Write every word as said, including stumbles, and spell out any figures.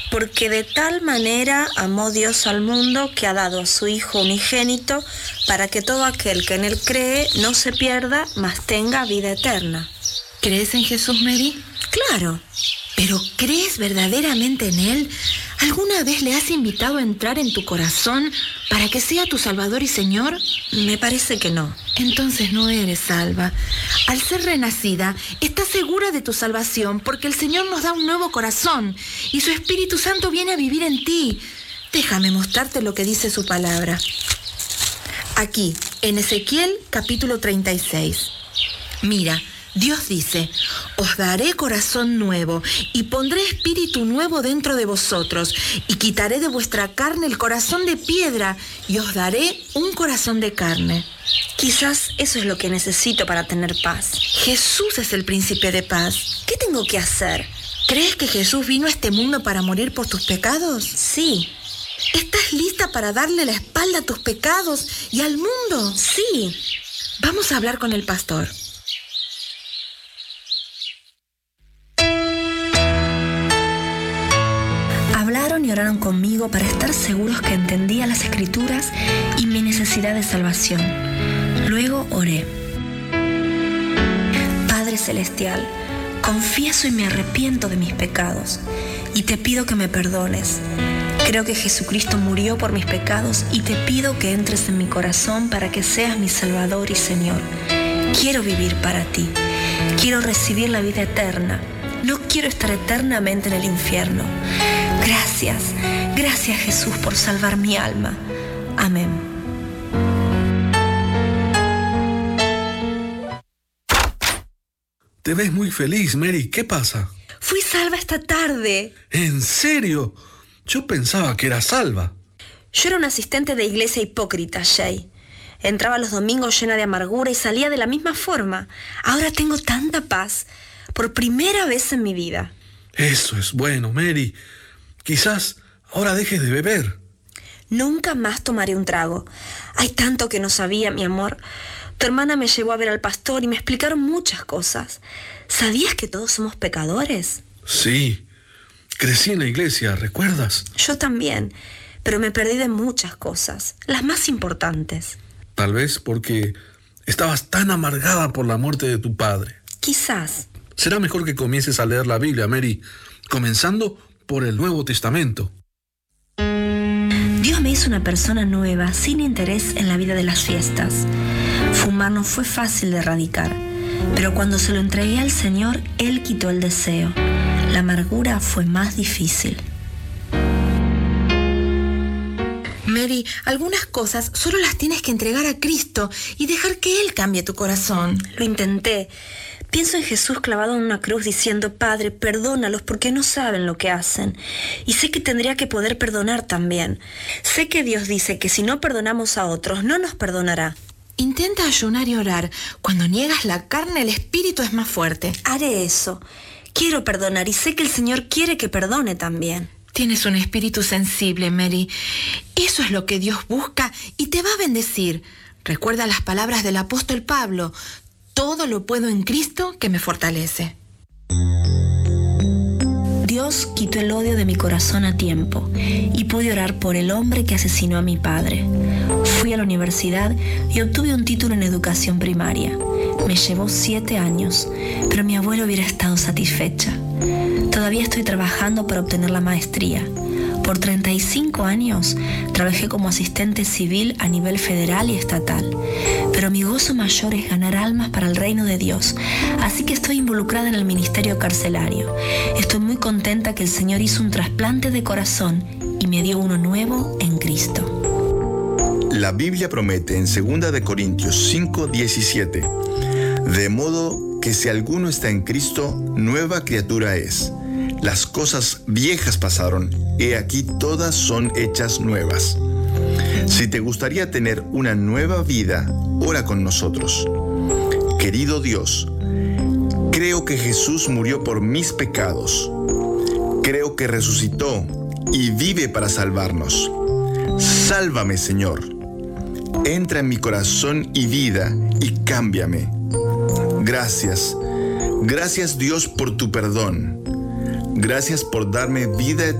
Porque de tal manera amó Dios al mundo que ha dado a su Hijo unigénito para que todo aquel que en él cree no se pierda, mas tenga vida eterna. ¿Crees en Jesús, Mary? Claro. ¿Pero crees verdaderamente en Él? ¿Alguna vez le has invitado a entrar en tu corazón para que sea tu Salvador y Señor? Me parece que no. Entonces no eres salva. Al ser renacida, estás segura de tu salvación porque el Señor nos da un nuevo corazón y su Espíritu Santo viene a vivir en ti. Déjame mostrarte lo que dice su palabra. Aquí, en Ezequiel capítulo treinta y seis. Mira, Dios dice: os daré corazón nuevo y pondré espíritu nuevo dentro de vosotros y quitaré de vuestra carne el corazón de piedra y os daré un corazón de carne. Quizás eso es lo que necesito para tener paz. Jesús es el príncipe de paz. ¿Qué tengo que hacer? ¿Crees que Jesús vino a este mundo para morir por tus pecados? Sí. ¿Estás lista para darle la espalda a tus pecados y al mundo? Sí. Vamos a hablar con el pastor. Hablaron y oraron conmigo para estar seguros que entendía las Escrituras y mi necesidad de salvación. Luego oré. Padre Celestial, confieso y me arrepiento de mis pecados y te pido que me perdones. Creo que Jesucristo murió por mis pecados y te pido que entres en mi corazón para que seas mi Salvador y Señor. Quiero vivir para ti. Quiero recibir la vida eterna. No quiero estar eternamente en el infierno. Gracias, gracias Jesús por salvar mi alma. Amén. Te ves muy feliz, Mary. ¿Qué pasa? Fui salva esta tarde. ¿En serio? Yo pensaba que era salva. Yo era una asistente de iglesia hipócrita, Jay. Entraba los domingos llena de amargura y salía de la misma forma. Ahora tengo tanta paz, por primera vez en mi vida. Eso es bueno, Mary. Quizás ahora dejes de beber. Nunca más tomaré un trago. Hay tanto que no sabía, mi amor. Tu hermana me llevó a ver al pastor y me explicaron muchas cosas. ¿Sabías que todos somos pecadores? Sí. Crecí en la iglesia, ¿recuerdas? Yo también, pero me perdí de muchas cosas, las más importantes. Tal vez porque estabas tan amargada por la muerte de tu padre. Quizás. Será mejor que comiences a leer la Biblia, Mary, comenzando por el Nuevo Testamento. Dios me hizo una persona nueva, sin interés en la vida de las fiestas. Fumar no fue fácil de erradicar, pero cuando se lo entregué al Señor, Él quitó el deseo. La amargura fue más difícil. Mary, algunas cosas solo las tienes que entregar a Cristo y dejar que Él cambie tu corazón. Lo intenté. Pienso en Jesús clavado en una cruz diciendo: Padre, perdónalos porque no saben lo que hacen. Y sé que tendría que poder perdonar también. Sé que Dios dice que si no perdonamos a otros, no nos perdonará. Intenta ayunar y orar. Cuando niegas la carne, el espíritu es más fuerte. Haré eso. Quiero perdonar y sé que el Señor quiere que perdone también. Tienes un espíritu sensible, Mary. Eso es lo que Dios busca y te va a bendecir. Recuerda las palabras del apóstol Pablo: todo lo puedo en Cristo que me fortalece. Dios quitó el odio de mi corazón a tiempo y pude orar por el hombre que asesinó a mi padre. Fui a la universidad y obtuve un título en educación primaria. Me llevó siete años, pero mi abuelo hubiera estado satisfecha. Todavía estoy trabajando para obtener la maestría. Por treinta y cinco años trabajé como asistente civil a nivel federal y estatal, pero mi gozo mayor es ganar almas para el reino de Dios, así que estoy involucrada en el ministerio carcelario. Estoy muy contenta que el Señor hizo un trasplante de corazón y me dio uno nuevo en Cristo. La Biblia promete en segunda de Corintios cinco diecisiete: de modo que si alguno está en Cristo, nueva criatura es. Las cosas viejas pasaron, he aquí todas son hechas nuevas. Si te gustaría tener una nueva vida, ora con nosotros. Querido Dios, creo que Jesús murió por mis pecados. Creo que resucitó y vive para salvarnos. Sálvame, Señor. Entra en mi corazón y vida y cámbiame. Gracias. Gracias, Dios, por tu perdón. Gracias por darme vida eterna.